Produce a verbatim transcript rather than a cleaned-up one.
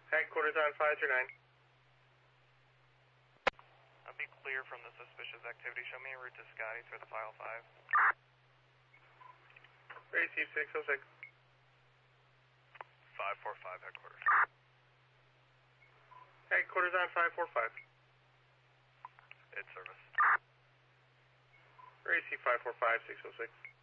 Headquarters on five two nine. I'll be clear from the suspicious activity. Show me a route to Scotty through the file five. Receive six oh six. five four five headquarters. Headquarters on five four five. It's service. Receive five four five, six oh six.